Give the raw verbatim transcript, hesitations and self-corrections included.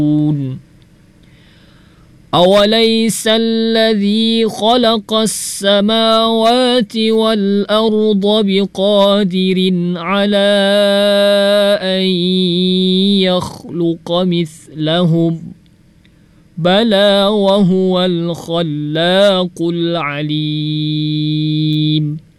أوليس الذي خلق السماوات والأرض بقادر على أن يخلق مثلهم بلى وهو الخلاق العليم.